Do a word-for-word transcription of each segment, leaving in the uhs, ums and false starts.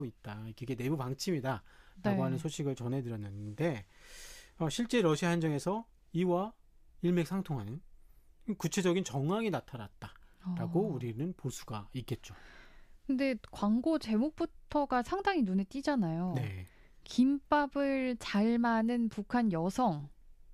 있다. 이게 내부 방침이다라고 네. 하는 소식을 전해드렸는데 어, 실제 러시아 현장에서 이와 일맥상통하는 구체적인 정황이 나타났다라고 어. 우리는 볼 수가 있겠죠. 근데 광고 제목부터가 상당히 눈에 띄잖아요. 네. 김밥을 잘 마는 북한 여성.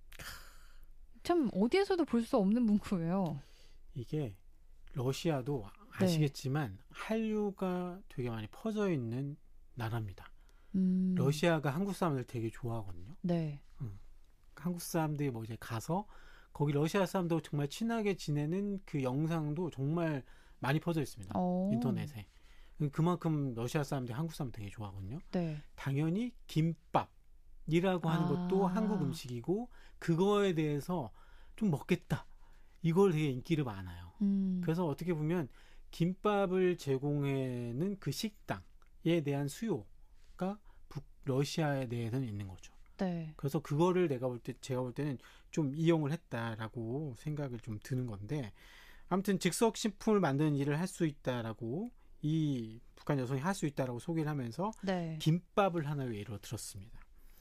참 어디에서도 볼 수 없는 문구예요. 이게 러시아도 아시겠지만 네. 한류가 되게 많이 퍼져 있는 나라입니다. 음. 러시아가 한국 사람들 되게 좋아하거든요. 네. 음. 한국 사람들이 뭐 이제 가서 거기 러시아 사람들 정말 친하게 지내는 그 영상도 정말 많이 퍼져 있습니다. 오. 인터넷에. 그만큼 러시아 사람들이 한국 사람 되게 좋아하거든요. 네. 당연히 김밥이라고 하는 아. 것도 한국 음식이고 그거에 대해서 좀 먹겠다. 이걸 되게 인기를 많아요. 음. 그래서 어떻게 보면 김밥을 제공하는 그 식당에 대한 수요가 북 러시아에 대해서는 있는 거죠. 네. 그래서 그거를 내가 볼 때, 제가 볼 때는 좀 이용을 했다라고 생각을 좀 드는 건데, 아무튼 즉석식품을 만드는 일을 할 수 있다라고 이 북한 여성이 할 수 있다라고 소개를 하면서 네. 김밥을 하나의 예로 들었습니다.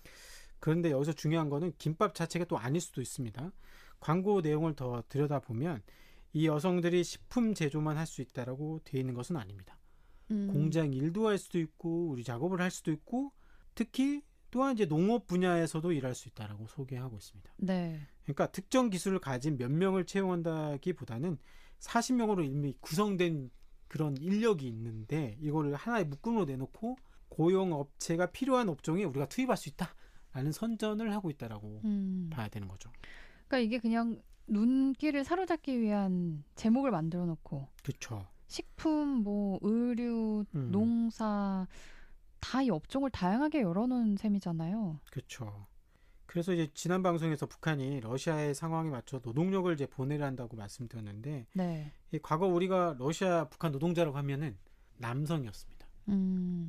그런데 여기서 중요한 거는 김밥 자체가 또 아닐 수도 있습니다. 광고 내용을 더 들여다보면 이 여성들이 식품 제조만 할 수 있다라고 되어 있는 것은 아닙니다. 음. 공장 일도 할 수도 있고 우리 작업을 할 수도 있고 특히 또한 이제 농업 분야에서도 일할 수 있다라고 소개하고 있습니다. 네. 그러니까 특정 기술을 가진 몇 명을 채용한다기보다는 사십 명으로 이미 구성된 그런 인력이 있는데 이거를 하나의 묶음으로 내놓고 고용 업체가 필요한 업종에 우리가 투입할 수 있다라는 선전을 하고 있다라고 음. 봐야 되는 거죠. 그러니까 이게 그냥 눈길을 사로잡기 위한 제목을 만들어 놓고 그렇죠. 식품, 뭐 의류, 음. 농사 다 이 업종을 다양하게 열어놓은 셈이잖아요. 그렇죠. 그래서 이제 지난 방송에서 북한이 러시아의 상황에 맞춰 노동력을 이제 보내려 한다고 말씀드렸는데, 네. 이 과거 우리가 러시아 북한 노동자라고 하면은 남성이었습니다. 음.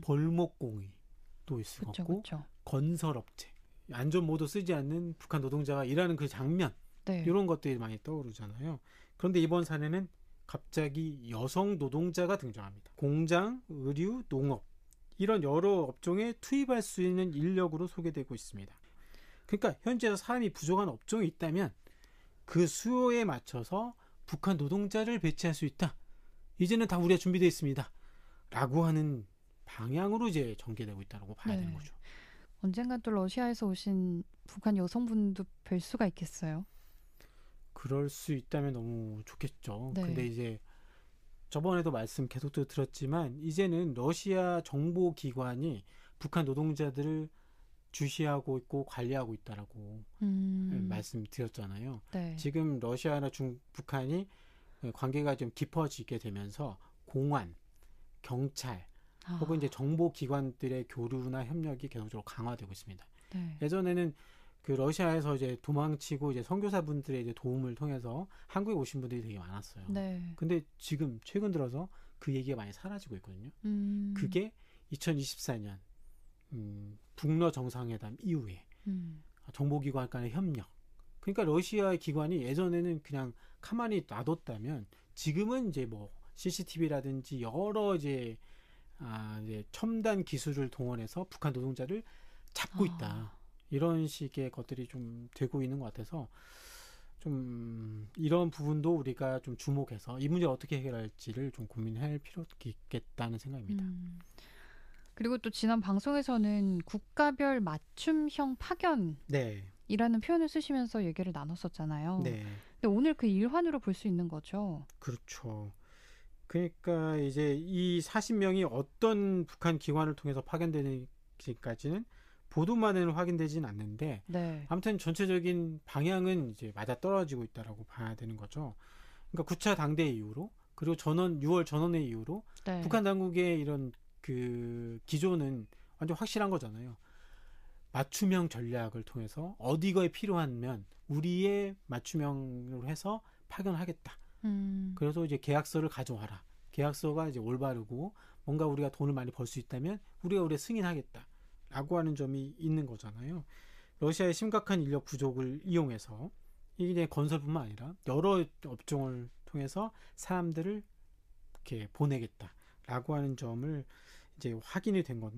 벌목공의도 있었고, 그쵸, 그쵸. 건설업체, 안전모도 쓰지 않는 북한 노동자가 일하는 그 장면, 네. 이런 것들이 많이 떠오르잖아요. 그런데 이번 사례는 갑자기 여성 노동자가 등장합니다. 공장, 의류, 농업 이런 여러 업종에 투입할 수 있는 인력으로 소개되고 있습니다. 그러니까 현재 사람이 부족한 업종이 있다면 그 수요에 맞춰서 북한 노동자를 배치할 수 있다. 이제는 다 우리가 준비되어 있습니다. 라고 하는 방향으로 이제 전개되고 있다고 봐야 네. 되는 거죠. 언젠간 또 러시아에서 오신 북한 여성분도 뵐 수가 있겠어요? 그럴 수 있다면 너무 좋겠죠. 네. 근데 이제 저번에도 말씀 계속 들었지만 이제는 러시아 정보기관이 북한 노동자들을 주시하고 있고 관리하고 있다라고 음. 말씀드렸잖아요. 네. 지금 러시아나 중 북한이 관계가 좀 깊어지게 되면서 공안, 경찰 아. 혹은 이제 정보기관들의 교류나 협력이 계속적으로 강화되고 있습니다. 네. 예전에는 그 러시아에서 이제 도망치고 이제 선교사분들의 이제 도움을 통해서 한국에 오신 분들이 되게 많았어요. 네. 근데 지금 최근 들어서 그 얘기가 많이 사라지고 있거든요. 음. 그게 이천이십사 년 음, 북러 정상회담 이후에 음. 정보기관 간의 협력. 그러니까 러시아의 기관이 예전에는 그냥 가만히 놔뒀다면 지금은 이제 뭐 씨씨티비라든지 여러 이제, 아, 이제 첨단 기술을 동원해서 북한 노동자를 잡고 아. 있다. 이런 식의 것들이 좀 되고 있는 것 같아서 좀 이런 부분도 우리가 좀 주목해서 이 문제를 어떻게 해결할지를 좀 고민할 필요가 있겠다는 생각입니다. 음. 그리고 또 지난 방송에서는 국가별 맞춤형 파견 네. 이라는 표현을 쓰시면서 얘기를 나눴었잖아요. 네. 근데 오늘 그 일환으로 볼 수 있는 거죠. 그렇죠. 그러니까 이제 이 사십 명이 어떤 북한 기관을 통해서 파견되는지까지는 보도만은 확인되지는 않는데 네. 아무튼 전체적인 방향은 이제 맞아 떨어지고 있다라고 봐야 되는 거죠. 그러니까 구 차 당대 이후로 그리고 전원 유월 전원회 이후로 네. 북한 당국의 이런 그 기조는 완전 확실한 거잖아요. 맞춤형 전략을 통해서 어디가 필요하면 우리의 맞춤형으로 해서 파견하겠다. 음. 그래서 이제 계약서를 가져와라. 계약서가 이제 올바르고 뭔가 우리가 돈을 많이 벌 수 있다면 우리가 우리 승인하겠다. 라고 하는 점이 있는 거잖아요. 러시아의 심각한 인력 부족을 이용해서 이게 건설뿐만 아니라 여러 업종을 통해서 사람들을 이렇게 보내겠다라고 하는 점을 이제 확인이 된 건데